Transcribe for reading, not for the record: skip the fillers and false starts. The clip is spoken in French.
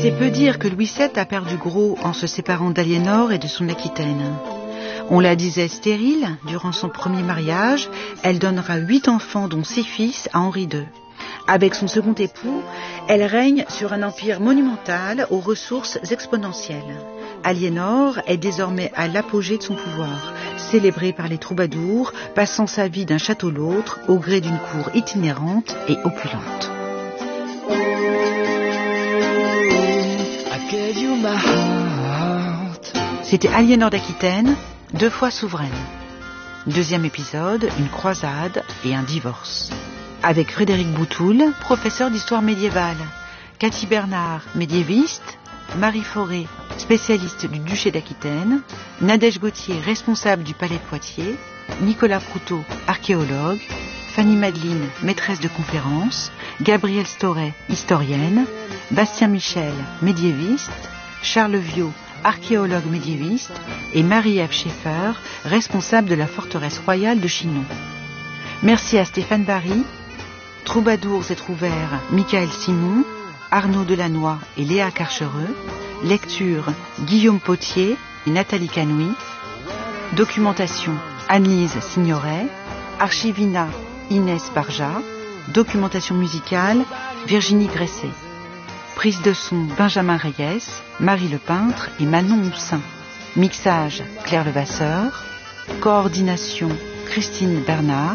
C'est peu dire que Louis VII a perdu gros en se séparant d'Aliénor et de son Aquitaine. On la disait stérile durant son premier mariage. Elle donnera 8 enfants, dont 6 fils, à Henri II. Avec son second époux, elle règne sur un empire monumental aux ressources exponentielles. Aliénor est désormais à l'apogée de son pouvoir, célébrée par les troubadours, passant sa vie d'un château à l'autre au gré d'une cour itinérante et opulente. C'était Aliénor d'Aquitaine, 2 fois souveraine. 2e épisode, une croisade et un divorce. Avec Frédéric Boutoul, professeur d'histoire médiévale, Cathy Bernard, médiéviste, Marie Fauré, spécialiste du duché d'Aquitaine, Nadège Gauthier, responsable du palais de Poitiers, Nicolas Proutot, archéologue, Fanny Madeline, maîtresse de conférences, Gabrielle Storet, historienne, Bastien Michel, médiéviste, Charles Viau, archéologue médiéviste, et Marie-Ève Schaeffer, responsable de la forteresse royale de Chinon. Merci à Stéphane Barry, Troubadours et Trouvères, Michael Simon, Arnaud Delannoy et Léa Carchereux, lecture Guillaume Potier et Nathalie Canoui, documentation Anne-Lise Signoret, archivina Inès Barja, documentation musicale Virginie Gresset, prise de son Benjamin Reyes, Marie Lepeintre et Manon Moussin, mixage Claire Levasseur, coordination Christine Bernard,